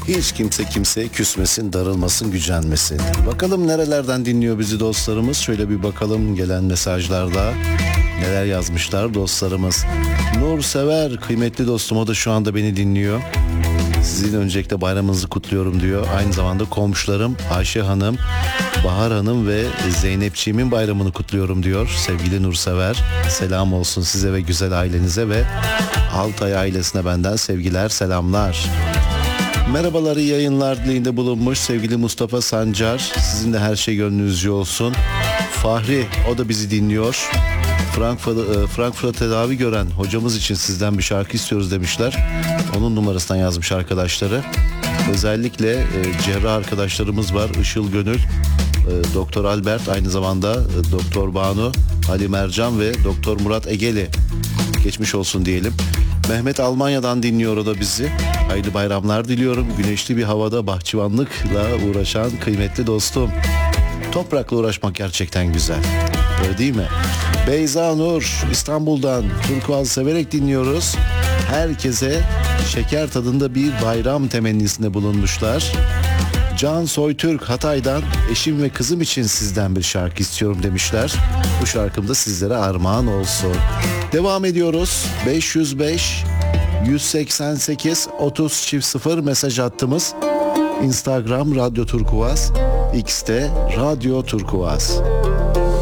Hiç kimse kimseye küsmesin, darılmasın, gücenmesin. Bakalım nerelerden dinliyor bizi dostlarımız. Şöyle bir bakalım gelen mesajlarda. Neler yazmışlar dostlarımız. Nur Sever, kıymetli dostum, o da şu anda beni dinliyor. Sizin öncelikle bayramınızı kutluyorum diyor. Aynı zamanda komşularım Ayşe Hanım, Bahar Hanım ve Zeynepçiğimin bayramını kutluyorum diyor. Sevgili Nursever, selam olsun size ve güzel ailenize ve Altay ailesine benden sevgiler, selamlar. Merhabaları, yayınlar dileğinde bulunmuş sevgili Mustafa Sancar. Sizin de her şey gönlünüzce olsun. Fahri, o da bizi dinliyor. Frankfurt'a tedavi gören hocamız için sizden bir şarkı istiyoruz demişler. Onun numarasından yazmış arkadaşları. Özellikle cerrah arkadaşlarımız var. Işıl Gönül, Doktor Albert, aynı zamanda Doktor Banu, Ali Mercan ve Doktor Murat Egeli. Geçmiş olsun diyelim. Mehmet Almanya'dan dinliyor o da bizi. Hayırlı bayramlar diliyorum. Güneşli bir havada bahçıvanlıkla uğraşan kıymetli dostum. Toprakla uğraşmak gerçekten güzel. Öyle değil mi? Beyza Nur İstanbul'dan Turkuaz severek dinliyoruz. Herkese şeker tadında bir bayram temennisinde bulunmuşlar. Can Soytürk Hatay'dan eşim ve kızım için sizden bir şarkı istiyorum demişler. Bu şarkım da sizlere armağan olsun. Devam ediyoruz. 505 188 30 0 mesaj attığımız Instagram Radyo Turkuaz, X'te Radyo Turkuaz.